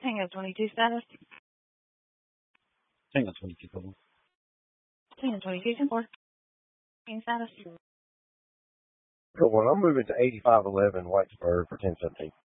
Tango 22 status. Tango 22, total. Tango 22, 10-4. Status. Cool. Well, I'm moving to 8511 Whitesburg for 1017.